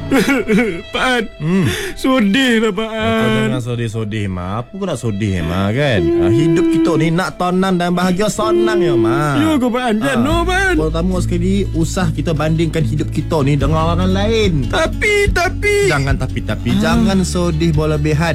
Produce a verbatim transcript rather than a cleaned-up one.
Pak An, hmm. Sodih lah Pak An. Kau jangan sodih-sodih Ma. Apa kau nak sodih Ma kan? Ha, hidup kita ni nak tenang dan bahagia senang ya Ma. Ya ke Pak An? Jangan no Pak An. Pertama sekali, usah kita bandingkan hidup kita ni dengan orang lain. Tapi, tapi Jangan tapi-tapi, ha. Jangan sodih berlebihan.